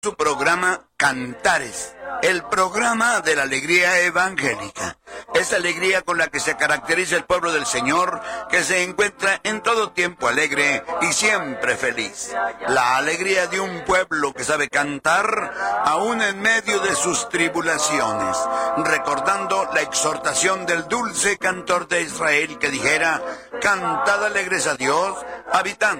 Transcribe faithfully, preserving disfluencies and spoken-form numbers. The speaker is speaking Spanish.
su programa Cantares, el programa de la alegría evangélica. Esa alegría con la que se caracteriza el pueblo del Señor, que se encuentra en todo tiempo alegre y siempre feliz. La alegría de un pueblo que sabe cantar aún en medio de sus tribulaciones, recordando la exhortación del dulce cantor de Israel que dijera: cantad alegres a Dios, habitantes